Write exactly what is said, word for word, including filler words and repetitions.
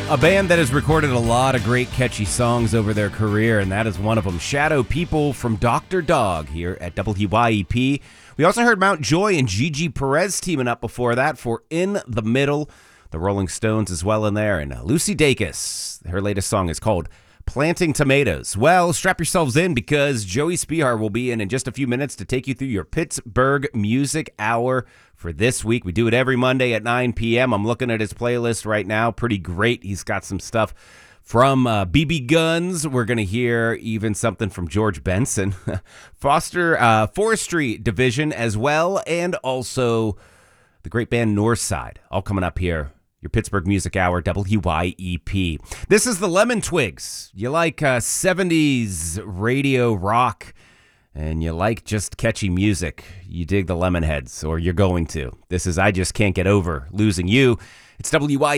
A band that has recorded a lot of great catchy songs over their career, and that is one of them. Shadow People from Doctor Dog here at W Y E P. We also heard Mount Joy and Gigi Perez teaming up before that for In the Middle. The Rolling Stones as well in there. And Lucy Dacus, her latest song is called Planting Tomatoes. Well, strap yourselves in because Joey Spihar will be in in just a few minutes to take you through your Pittsburgh Music Hour for this week. We do it every Monday at nine p.m. I'm looking at his playlist right now. Pretty great. He's got some stuff from uh, B B Guns. We're going to hear even something from George Benson. Foster uh, Forestry Division as well, and also the great band Northside. All coming up here. Your Pittsburgh Music Hour, W Y E P. This is the Lemon Twigs. You like uh, seventies radio rock, and you like just catchy music. You dig the Lemonheads, or you're going to. This is I Just Can't Get Over Losing You. It's W Y E P.